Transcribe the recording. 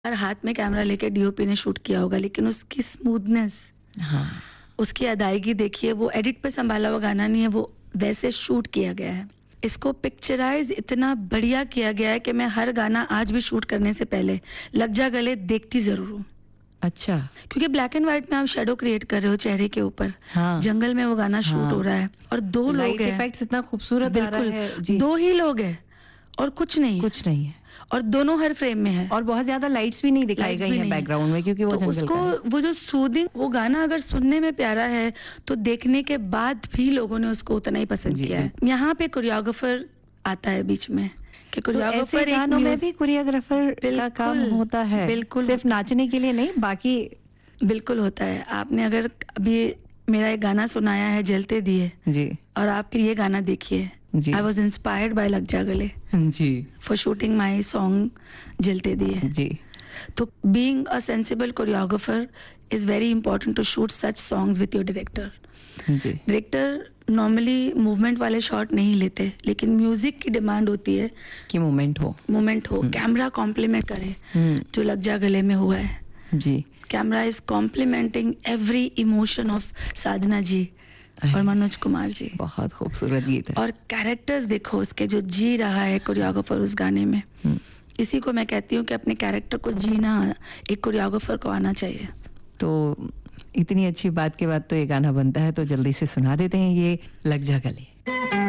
हर हाथ में कैमरा लेके डीओपी ने शूट किया होगा, लेकिन उसकी स्मूथनेस, हाँ, उसकी अदायगी देखिए, वो एडिट पे संभाला हुआ गाना नहीं है, वो वैसे शूट किया गया है। इसको पिक्चराइज इतना बढ़िया किया गया है कि मैं हर गाना आज भी शूट करने से पहले लग जा गले देखती जरूर हूँ। अच्छा, क्योंकि ब्लैक एंड व्हाइट में आप शेडो क्रिएट कर रहे हो चेहरे के ऊपर, हाँ, जंगल में वो गाना शूट हाँ, हो रहा है और दो लोग लाइट हैं, इफेक्ट्स इतना खूबसूरत आ रहा है जी, दो ही लोग हैं और कुछ नहीं है, कुछ नहीं है और दोनों हर फ्रेम में है और बहुत ज्यादा लाइट्स भी नहीं दिखाई लाइट्स गई भी हैं नहीं है। बैकग्राउंड में, क्योंकि वो तो जंगल उसको का है। वो जो सूदिंग, वो गाना अगर सुनने में प्यारा है तो देखने के बाद भी लोगों ने उसको उतना ही पसंद जी, किया है। यहाँ पे कोरियोग्राफर आता है बीच में कि तो ऐसे कोरियोग्राफर गानों में भी कोरियोग्राफर का काम बिल्कुल, होता है, बिल्कुल सिर्फ नाचने के लिए नहीं, बाकी बिल्कुल होता है। आपने अगर अभी मेरा एक गाना सुनाया है जलते दिए, जी और आप फिर ये गाना देखिए, जी आई वॉज इंस्पायर्ड बाय लग जा गले जी फॉर शूटिंग माई सॉन्ग जलते दिए। जी तो being a sensible choreographer is very important to shoot such songs with your director. Ji director normally movement वाले शॉट नहीं लेते, लेकिन म्यूजिक की डिमांड होती है कि मोमेंट हो, कैमरा कॉम्प्लीमेंट करे, जो लग जा गले में हुआ है। जी camera is complementing every emotion of साधना जी और मनोज कुमार जी। बहुत खूबसूरत गीत है। और कैरेक्टर्स देखो उसके, जो जी रहा है कोरियोग्राफर उस गाने में। इसी को मैं कहती हूँ कि अपने कैरेक्टर को जीना एक कोरियोग्राफर को आना चाहिए। तो इतनी अच्छी बात के बाद तो ये गाना बनता है, तो जल्दी से सुना देते हैं ये लग जा गले।